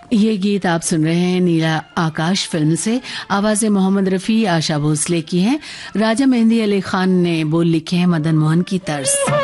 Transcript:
ये गीत आप सुन रहे हैं नीला आकाश फिल्म से। आवाजें मोहम्मद रफी, आशा भोसले की हैं। राजा मेहंदी अली खान ने बोल लिखे हैं मदन मोहन की तर्ज।